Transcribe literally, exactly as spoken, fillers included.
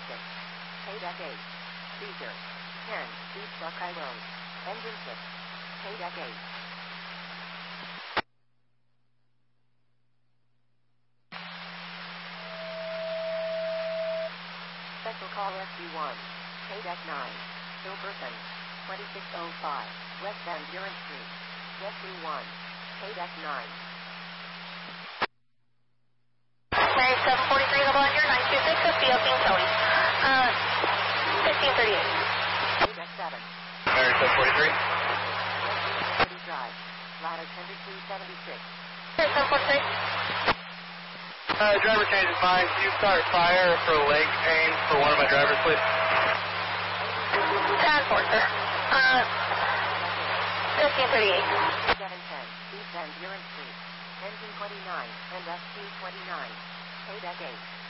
six. Paydeck eight. Caesar. ten. East Buckeye Road. Engine six. Paydeck eight. Special call S D one. Paydeck nine. Hilberton. twenty-six oh five. West Van Buren Street. JetBlue one. Paydeck nine. Mary seven forty-three, level under nine two six, S B O King Kelly. Uh, fifteen thirty-eight. Paydeck seven. Mary seven forty-three. City Drive. Ladder twenty-two seventy-six. Mary seven forty-three. Uh, driver change is fine. Can you start fire for leg pain for one of my drivers, please? Transport, sir. Uh, fifteen thirty-eight. seven ten. East Van Buren Street. Engine twenty-nine and S T twenty-nine. Paydeck eight.